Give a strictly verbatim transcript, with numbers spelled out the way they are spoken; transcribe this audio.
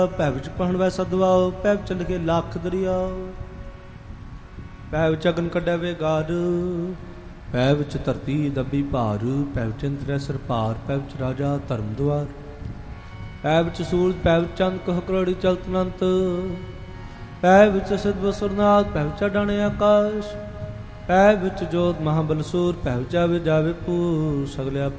ਪੈ ਵਿੱਚ ਪਹਣ ਵੈ ਸਦਵਾਓ, ਪੈ ਵਿੱਚ ਲਿਖੇ ਲੱਖ ਦਰਿਆਓ, ਪੈ ਵਿੱਚ ਅਗਨ ਕੱਢਿਆ ਵੇ ਗਾਰ, ਪੈ ਵਿੱਚ ਧਰਤੀ ਦੱਬੀ ਭਾਰ, ਪੈ ਵਿੱਚ ਇੰਦਰੈ ਸਿਰ ਭਾਰ, ਪੈ ਵਿੱਚ ਰਾਜਾ ਧਰਮ ਦੁਆਰ, ਪੈ ਵਿੱਚ ਸੂਰਜ, ਪੈ ਵਿੱਚ ਚੰਦ ਕਹ ਕਰੋੜੀ ਚਲਤ ਅਨੰਤ, ਪੈ ਵਿੱਚ ਸਿਧ ਬਸੁਰਨਾਥ, ਪੈ ਵਿੱਚ ਅਡਾਣੇ ਆਕਾਸ਼, ਪੈ ਵਿੱਚ ਜੋਤ ਮਹਾਬਲਸੂਰ, ਪੈ ਵਿੱਚ ਆਵੇ ਜਾਵੇ ਪੂਰ ਸਗਲਿਆ